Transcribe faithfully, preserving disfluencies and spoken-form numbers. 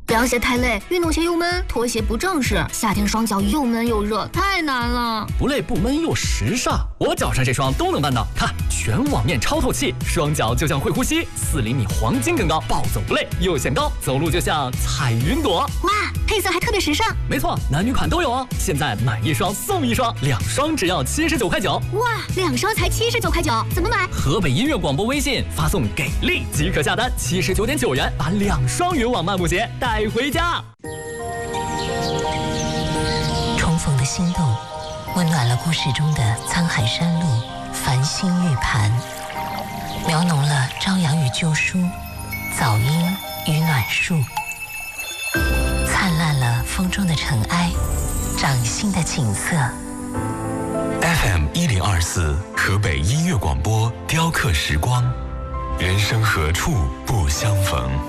凉鞋太累，运动鞋又闷，拖鞋不正式，夏天双脚又闷又热，太难了。 不累不闷又时尚，我脚上这双都能办到。看，全网面超透气，双脚就像会呼吸，四厘米黄金更高，暴走不累又显高，走路就像彩云朵。 哇，配色还特别时尚。 没错，男女款都有哦。现在买一双送一双，两双只要七十九块九。 哇，两双才七十九块九，怎么买？ 河北音乐广播微信发送给力即可下单，七十九点九元把两双云网漫步鞋带回家。 重逢的心动，温暖了故事中的沧海山路、繁星玉盘，描浓了朝阳与旧书、早樱与暖树，灿烂了风中的尘埃，掌心的景色。 F M 一零二四河北音乐广播雕刻时光，人生何处不相逢。